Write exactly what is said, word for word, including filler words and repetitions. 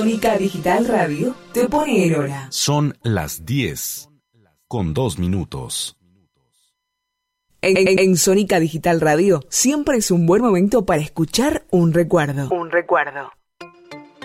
Sónica Digital Radio te pone el hora. Son las diez con dos minutos. En, en, en Sónica Digital Radio siempre es un buen momento para escuchar un recuerdo. Un recuerdo.